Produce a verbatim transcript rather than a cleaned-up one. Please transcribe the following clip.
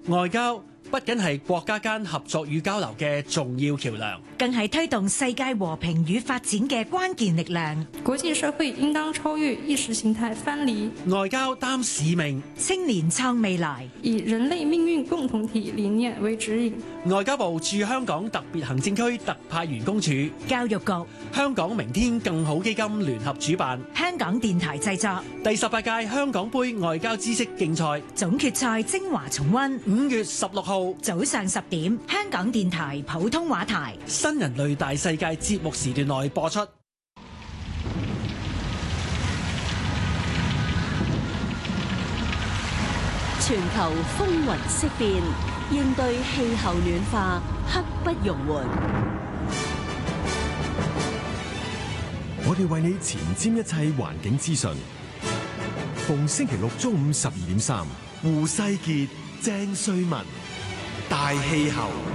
外交不僅係國家間合作與交流嘅重要橋樑， 更係推動世界和平與發展嘅關鍵力量。 國際社會應當超越意識形態藩籬， 外交擔使命， 青年創未來， 以人類命運共同體理念為指引。 外交部駐香港特別行政區特派員公署、 教育局、 香港明天更好基金聯合主辦， 香港電台製作第十八屆香港盃外交知識競賽總決賽精華重溫， 五月十六號早上十點，香港電台普通話台新人類大世界節目時段內播出。 全球風雲色變，應對氣候暖化刻不容緩。 我哋為你前瞻一切環境資訊，逢星期六中午十二點三，胡世傑、鄭瑞文，大氣候。